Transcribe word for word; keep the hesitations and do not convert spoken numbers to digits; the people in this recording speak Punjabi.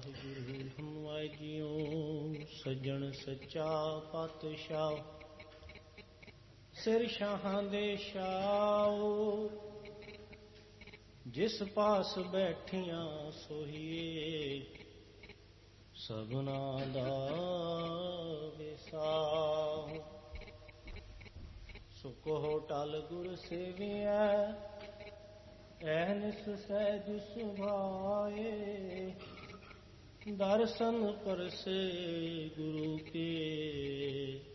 ਵਾਹਿਗੁਰੂ ਹਮਵਾਹਿ ਜੀਓ। ਸੱਜਣ ਸੱਚਾ ਪਾਤਸ਼ਾਹ ਸਿਰ ਸ਼ਾਹਾਂ ਦੇ ਸ਼ਾਹ, ਜਿਸ ਪਾਸ ਬੈਠਿਆਂ ਸੋਹੀਏ ਸਭਨਾ ਦਾ ਵਿਸਾਹ। ਸੋ ਕਹੋ ਟਲ ਗੁਰ ਸੇਵੀਐ ਐਹਨਿਸ ਸਹਿਜ ਸੁਭਾਏ। ਦਰਸ਼ਨ ਪਰਸੇ ਗੁਰੂ ਕੇ